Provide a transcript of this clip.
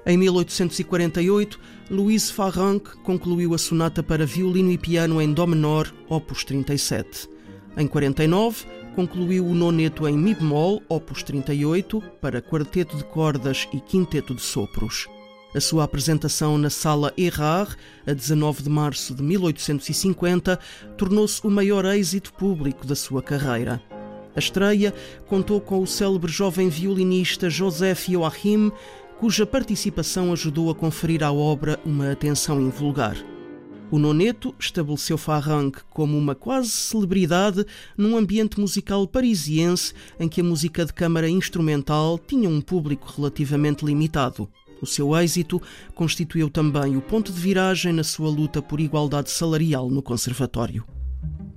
Em 1848, Louis Farrenc concluiu a sonata para violino e piano em dó menor, opus 37. Em 49, concluiu o noneto em mi bemol, opus 38, para quarteto de cordas e quinteto de sopros. A sua apresentação na Sala Erard, a 19 de março de 1850, tornou-se o maior êxito público da sua carreira. A estreia contou com o célebre jovem violinista Joseph Joachim, cuja participação ajudou a conferir à obra uma atenção invulgar. O noneto estabeleceu Farrenc como uma quase celebridade num ambiente musical parisiense em que a música de câmara instrumental tinha um público relativamente limitado. O seu êxito constituiu também o ponto de viragem na sua luta por igualdade salarial no conservatório.